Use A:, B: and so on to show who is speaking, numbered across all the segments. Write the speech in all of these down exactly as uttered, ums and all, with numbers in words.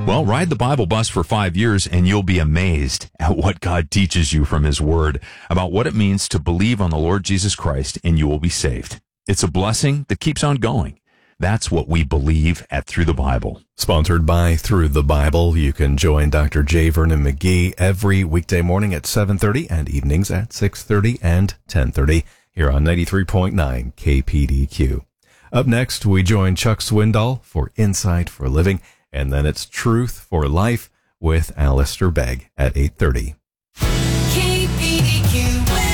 A: Well, ride the Bible bus for five years and you'll be amazed at what God teaches you from His Word about what it means to believe on the Lord Jesus Christ and you will be saved. It's a blessing that keeps on going. That's what we believe at Through the Bible.
B: Sponsored by Through the Bible. You can join Doctor J. Vernon McGee every weekday morning at seven thirty and evenings at six thirty and ten thirty here on ninety-three point nine K P D Q. Up next, we join Chuck Swindoll for Insight for Living, and then it's Truth for Life with Alistair Begg at eight thirty.
C: K P D Q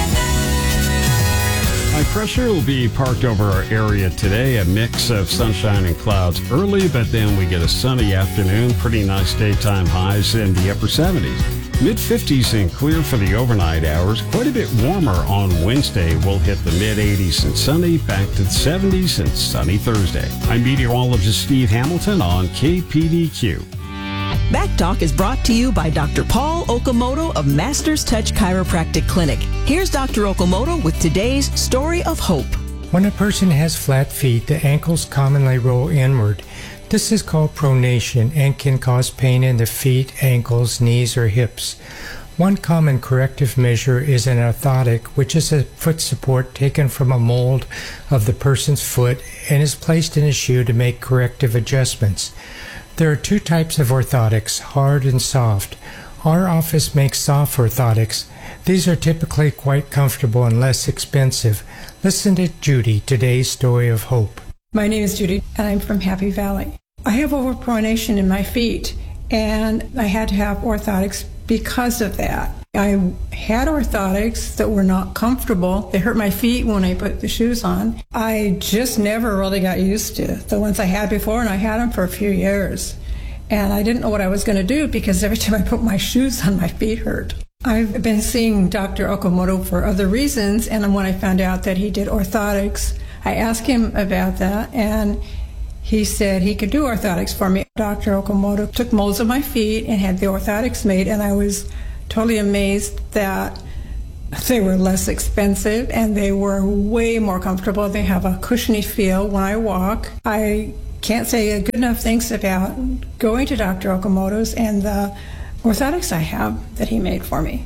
D: High pressure will be parked over our area today. A mix of sunshine and clouds early, but then we get a sunny afternoon. Pretty nice daytime highs in the upper seventies. mid fifties and clear for the overnight hours. Quite a bit warmer on Wednesday. We'll hit the mid eighties and sunny, back to the seventies and sunny Thursday. I'm meteorologist Steve Hamilton on K P D Q.
E: Back Talk is brought to you by Doctor Paul Okamoto of Masters Touch Chiropractic Clinic. Here's Doctor Okamoto with today's story of hope.
F: When a person has flat feet, the ankles commonly roll inward. This is called pronation and can cause pain in the feet, ankles, knees, or hips. One common corrective measure is an orthotic, which is a foot support taken from a mold of the person's foot and is placed in a shoe to make corrective adjustments. There are two types of orthotics, hard and soft. Our office makes soft orthotics. These are typically quite comfortable and less expensive. Listen to Judy, today's story of hope.
G: My name is Judy, and I'm from Happy Valley. I have overpronation in my feet, and I had to have orthotics because of that. I had orthotics that were not comfortable. They hurt my feet when I put the shoes on. I just never really got used to the ones I had before, and I had them for a few years. And I didn't know what I was going to do because every time I put my shoes on, my feet hurt. I've been seeing Doctor Okamoto for other reasons, and when I found out that he did orthotics, I asked him about that, and he said he could do orthotics for me. Doctor Okamoto took molds of my feet and had the orthotics made, and I was totally amazed that they were less expensive and they were way more comfortable. They have a cushiony feel when I walk. I can't say good enough things about going to Doctor Okamoto's and the orthotics I have that he made for me.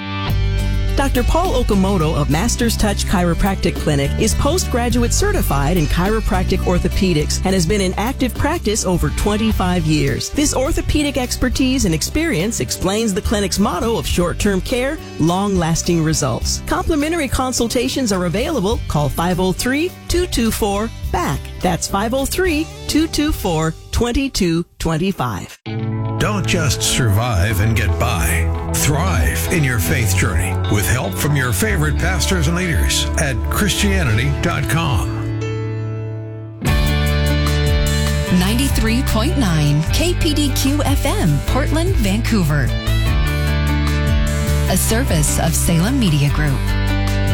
E: Doctor Paul Okamoto of Masters Touch Chiropractic Clinic is postgraduate certified in chiropractic orthopedics and has been in active practice over twenty-five years. This orthopedic expertise and experience explains the clinic's motto of short-term care, long-lasting results. Complimentary consultations are available. Call five oh three, two two four, B A C K. That's five oh three, two two four, two two two five.
H: Don't just survive and get by. Thrive in your faith journey with help from your favorite pastors and leaders at Christianity dot com.
C: ninety-three point nine K P D Q F M, Portland, Vancouver. A service of Salem Media Group.